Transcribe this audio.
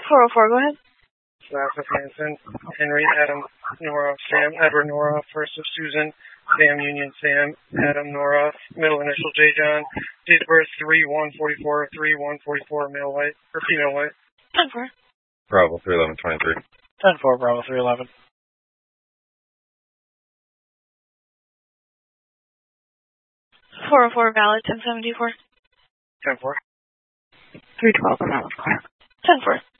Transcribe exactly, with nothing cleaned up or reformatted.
four oh four, go ahead. Joseph Hanson, Henry, Adam, Nora, Sam, Edward, Nora, first of Susan, Sam, Union, Sam, Adam, Nora, middle initial, J. John, date of birth three one forty-four, three one forty-four, male white, or female white. ten four. Bravo, three eleven twenty-three. ten four, Bravo, three eleven. four oh four, valid, ten seventy-four. ten four. three twelve, Bravo, ten four.